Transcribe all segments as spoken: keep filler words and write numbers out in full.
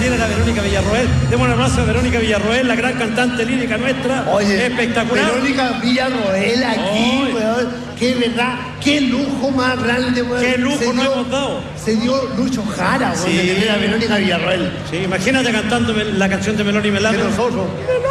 Gabriela, la Verónica Villarroel. Demos un abrazo a Verónica Villarroel, la gran cantante lírica nuestra. Oye, espectacular. Verónica Villarroel aquí, Oye. weón. Qué verdad, qué lujo más grande, weón. Qué lujo Se nos dio- hemos dado. Se dio Lucho Jara, weón, Sí. de tener a Verónica Villarroel. Sí, imagínate cantando la canción de Melón y Melame. De nosotros.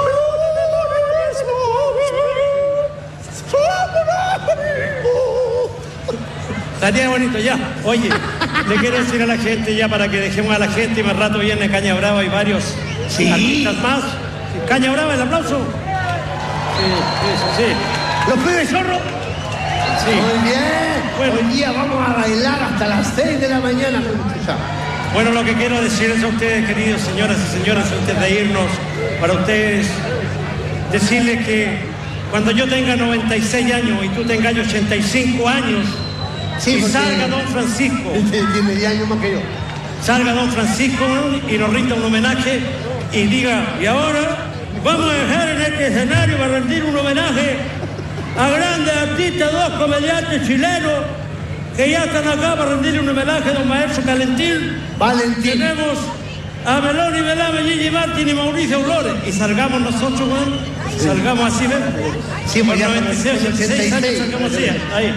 Estaría bonito, ya. Oye, le quiero decir a la gente ya para que dejemos a la gente y más rato viene Caña Brava y varios Sí. artistas más. Caña Brava, el aplauso. Sí, sí, sí. Los pibes zorros. Sí. Muy bien. Bueno. Hoy día vamos a bailar hasta las seis de la mañana. Ya. Bueno, lo que quiero decirles a ustedes, queridos señoras y señores, antes de irnos, para ustedes, decirles que cuando yo tenga noventa y seis años y tú tengas ochenta y cinco años, Sí, y porque- salga Don Francisco, Este tiene diez años más que yo. salga Don Francisco y nos rinda un homenaje y diga, y ahora vamos a dejar en este escenario para rendir un homenaje a grandes artistas, dos comediantes chilenos que ya están acá para rendirle un homenaje a don Maestro Calentín. Valentín. Tenemos a Melón y Melame, Gigi Martin y Mauricio Flores. Y salgamos nosotros, weón. Salgamos así, ¿ven? Sí, pues ya noventa y seis, con ochenta y seis años salgamos así. Ahí.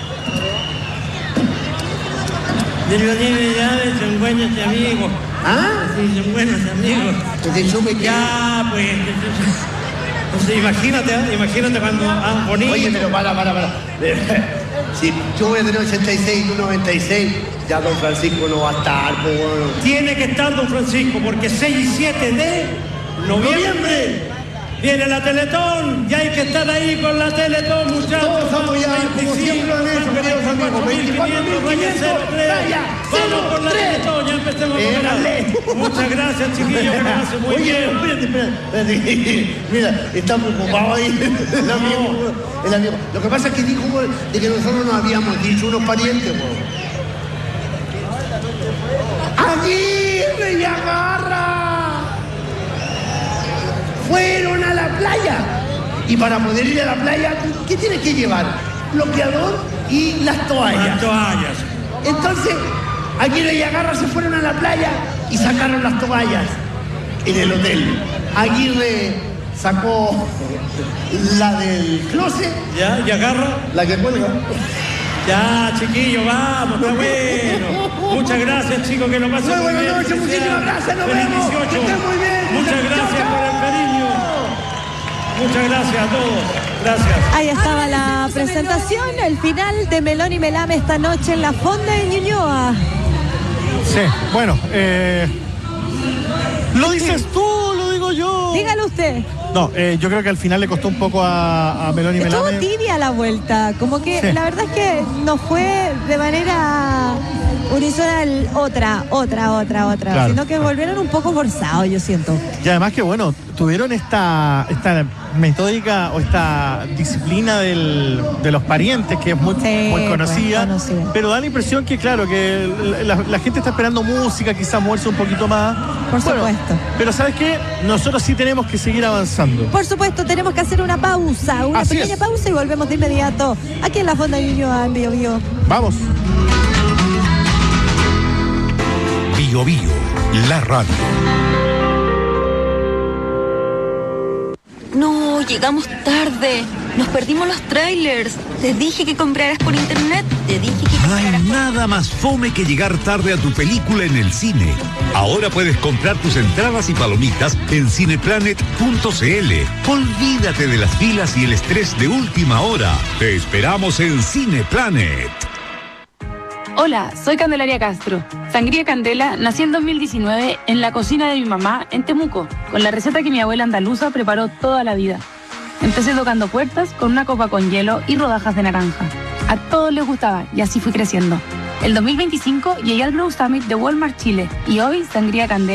Melón y Melame son buenos amigos. ¿Ah? Sí, son buenos amigos. Que te supe que... Ya, pues. Entonces, imagínate, ¿eh? Imagínate cuando. Ah, bonito. Oye, pero para, para, para. Si yo voy a tener ochenta y seis y tú noventa y seis, ya Don Francisco no va a estar, pues bueno. Tiene que estar Don Francisco, porque seis y siete de noviembre viene la Teletón y hay que estar ahí con la Teletón, muchachos. Todos apoyados, como siempre lo han hecho, queridos amigos. veinticuatro mil quinientos, raya, Vamos con la cero, Teletón, ya empecemos a Égale. ganar. Muchas gracias, chiquillos, que lo hacen muy Oye, bien. espérate, espérate, espérate. Mira, está preocupado ahí el amigo, el amigo. Lo que pasa es que dijo de que nosotros nos habíamos dicho unos parientes, po. ¡Aguirre y Agarra! Fueron a la playa. Y para poder ir a la playa, ¿qué tienes que llevar? Bloqueador y las toallas. Las toallas. Entonces, Aguirre y Agarra se fueron a la playa y sacaron las toallas en el hotel. Aguirre sacó la del closet, Ya, y agarra. la que cuelga. Ya, chiquillos, vamos, está bueno. Muchas gracias, chicos, que lo pasen Muy muy buenas bien. noches, muchísimas gracias, nos Feliz vemos. dieciocho. Que estén muy bien. Muchas Chao, gracias chao. por el cariño. Muchas gracias a todos. Gracias. Ahí estaba la presentación, el final de Melón y Melame esta noche en la Fonda de Ñuñoa. Sí, bueno, eh, ¿lo dices tú o lo digo yo? Dígalo usted. No, eh, yo creo que al final le costó un poco a, a Melón y Estuvo Melame. tibia la vuelta, como que Sí. la verdad es que no fue de manera unísona el otra, otra, otra, otra, Claro. sino que volvieron un poco forzados, yo siento. Y además que, bueno, tuvieron esta, esta metódica o esta disciplina del, de los parientes, que es muy, Sí, muy conocida, pues, conocida. pero da la impresión que, claro, que la, la gente está esperando música, quizás moverse un poquito más. Por Bueno, supuesto. pero ¿sabes qué? Nosotros sí tenemos que seguir avanzando. Por supuesto, tenemos que hacer una pausa, una Así pequeña es. pausa y volvemos de inmediato aquí en la Fonda de Ñuñoa, en Bio Bio. Vamos. Bio Bio, la radio. No, llegamos tarde. Nos perdimos los trailers. Te dije que compraras por internet. Te dije que No hay compraras por... nada más fome que llegar tarde a tu película en el cine. Ahora puedes comprar tus entradas y palomitas en cineplanet punto cl. Olvídate de las filas y el estrés de última hora. Te esperamos en Cineplanet. Hola, soy Candelaria Castro. Sangría Candela nací en dos mil diecinueve en la cocina de mi mamá en Temuco, con la receta que mi abuela andaluza preparó toda la vida. Empecé tocando puertas con una copa con hielo y rodajas de naranja. A todos les gustaba y así fui creciendo. El dos mil veinticinco llegué al Grow Summit de Walmart Chile y hoy Sangría Candela